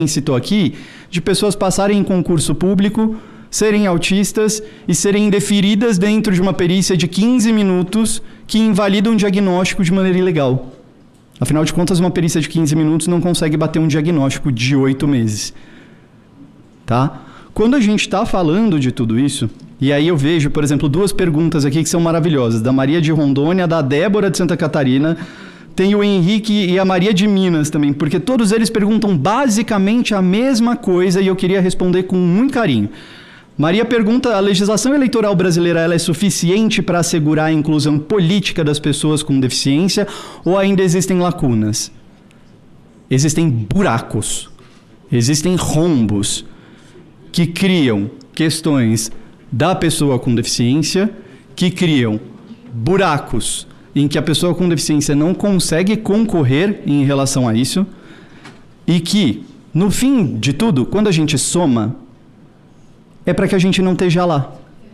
citou aqui, de pessoas passarem em concurso público, serem autistas e serem indeferidas dentro de uma perícia de 15 minutos que invalida um diagnóstico de maneira ilegal. Afinal de contas, uma perícia de 15 minutos não consegue bater um diagnóstico de 8 meses. Tá? Quando a gente está falando de tudo isso, e aí eu vejo, por exemplo, 2 perguntas aqui que são maravilhosas, da Maria de Rondônia, da Débora de Santa Catarina, tem o Henrique e a Maria de Minas também, porque todos eles perguntam basicamente a mesma coisa e eu queria responder com muito carinho. Maria pergunta, a legislação eleitoral brasileira ela é suficiente para assegurar a inclusão política das pessoas com deficiência ou ainda existem lacunas? Existem buracos, existem rombos que criam questões da pessoa com deficiência, que criam buracos em que a pessoa com deficiência não consegue concorrer em relação a isso e que, no fim de tudo, quando a gente soma, é para que a gente não esteja lá.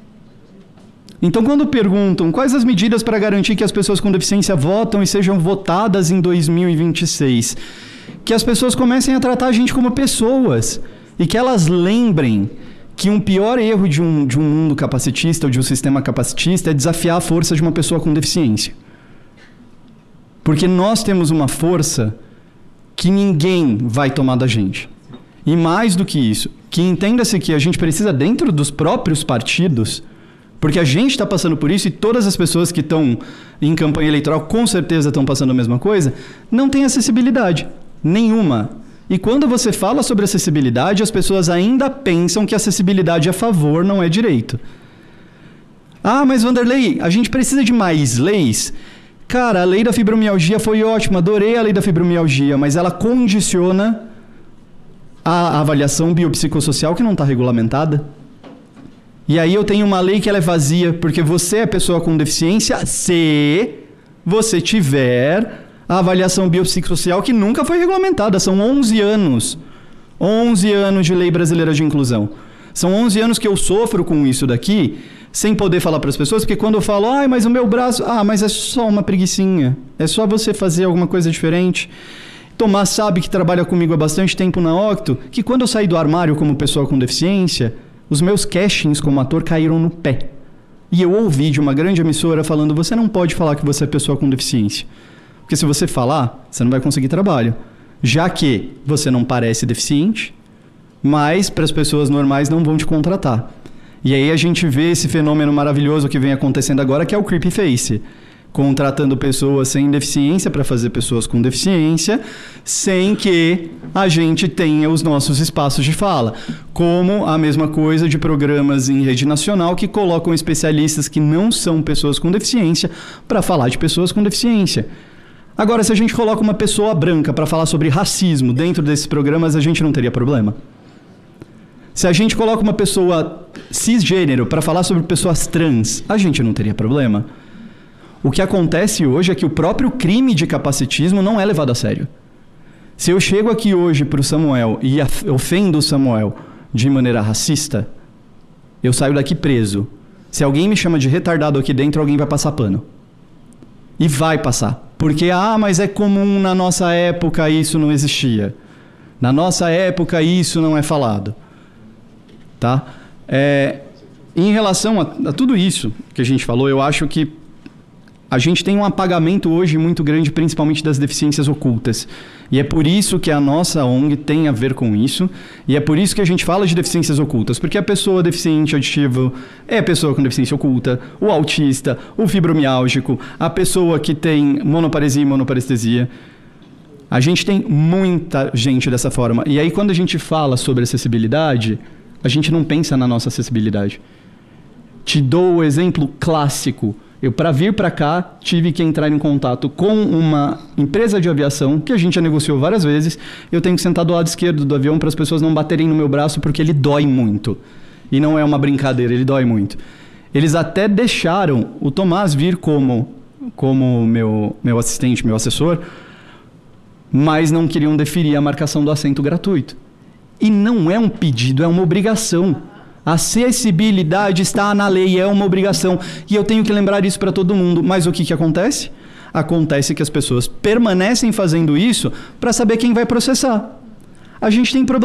Então, quando perguntam quais as medidas para garantir que as pessoas com deficiência votam e sejam votadas em 2026, que as pessoas comecem a tratar a gente como pessoas e que elas lembrem que um pior erro de um mundo capacitista ou de um sistema capacitista é desafiar a força de uma pessoa com deficiência. Porque nós temos uma força que ninguém vai tomar da gente. E mais do que isso, que entenda-se que a gente precisa dentro dos próprios partidos, porque a gente está passando por isso e todas as pessoas que estão em campanha eleitoral com certeza estão passando a mesma coisa, não tem acessibilidade nenhuma. E quando você fala sobre acessibilidade, as pessoas ainda pensam que acessibilidade é favor, não é direito. Ah, mas Vanderlei, a gente precisa de mais leis? Cara, a lei da fibromialgia foi ótima, adorei a lei da fibromialgia, mas ela condiciona a avaliação biopsicossocial que não está regulamentada. E aí eu tenho uma lei que ela é vazia, porque você é pessoa com deficiência se você tiver a avaliação biopsicossocial que nunca foi regulamentada. São 11 anos. 11 anos de lei brasileira de inclusão. São 11 anos que eu sofro com isso daqui, sem poder falar para as pessoas, porque quando eu falo, mas o meu braço... mas é só uma preguicinha. É só você fazer alguma coisa diferente. Tomás sabe que trabalha comigo há bastante tempo na Octo, que quando eu saí do armário como pessoa com deficiência, os meus castings como ator caíram no pé. E eu ouvi de uma grande emissora falando, você não pode falar que você é pessoa com deficiência. Porque se você falar, você não vai conseguir trabalho. Já que você não parece deficiente, mas para as pessoas normais não vão te contratar. E aí a gente vê esse fenômeno maravilhoso que vem acontecendo agora, que é o creepy face. Contratando pessoas sem deficiência para fazer pessoas com deficiência, sem que a gente tenha os nossos espaços de fala. Como a mesma coisa de programas em rede nacional que colocam especialistas que não são pessoas com deficiência para falar de pessoas com deficiência. Agora, se a gente coloca uma pessoa branca para falar sobre racismo dentro desses programas, a gente não teria problema? Se a gente coloca uma pessoa cisgênero para falar sobre pessoas trans, a gente não teria problema? O que acontece hoje é que o próprio crime de capacitismo não é levado a sério. Se eu chego aqui hoje para o Samuel e ofendo o Samuel de maneira racista, eu saio daqui preso. Se alguém me chama de retardado aqui dentro, alguém vai passar pano. E vai passar. Porque, mas é comum na nossa época isso não existia. Na nossa época isso não é falado. Tá? Em relação a tudo isso que a gente falou, eu acho que a gente tem um apagamento hoje muito grande, principalmente das deficiências ocultas. E é por isso que a nossa ONG tem a ver com isso. E é por isso que a gente fala de deficiências ocultas. Porque a pessoa deficiente auditivo é a pessoa com deficiência oculta, o autista, o fibromiálgico, a pessoa que tem monoparesia e monoparestesia. A gente tem muita gente dessa forma. E aí, quando a gente fala sobre acessibilidade, a gente não pensa na nossa acessibilidade. Te dou o exemplo clássico. Eu, para vir para cá, tive que entrar em contato com uma empresa de aviação, que a gente já negociou várias vezes. Eu tenho que sentar do lado esquerdo do avião para as pessoas não baterem no meu braço, porque ele dói muito. E não é uma brincadeira, ele dói muito. Eles até deixaram o Tomás vir como meu assistente, meu assessor, mas não queriam deferir a marcação do assento gratuito. E não é um pedido, é uma obrigação. A acessibilidade está na lei, é uma obrigação. E eu tenho que lembrar isso para todo mundo. Mas o que acontece? Acontece que as pessoas permanecem fazendo isso para saber quem vai processar. a gente tem